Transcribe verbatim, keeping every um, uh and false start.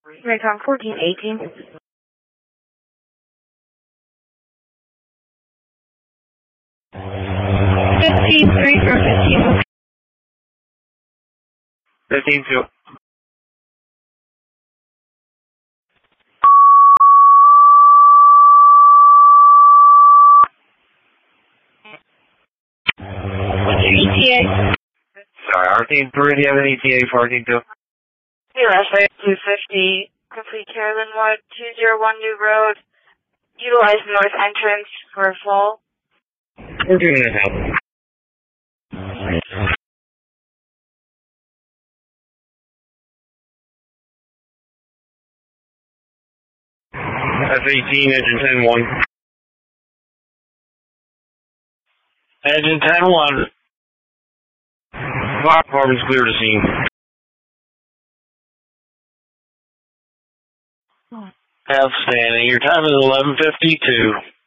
Raycom fourteen eighteen. Fifteen three for fifteen. Fifteen two. What's your E T A? Sorry, R T three, do you have an E T A for R T two? U S A two fifty, complete Carolyn Wood, two zero one New Road. Utilize north entrance for full. We're doing it now. F eighteen, engine ten one. Engine ten one. Fire department's clear to scene. Outstanding. Your time is eleven fifty-two.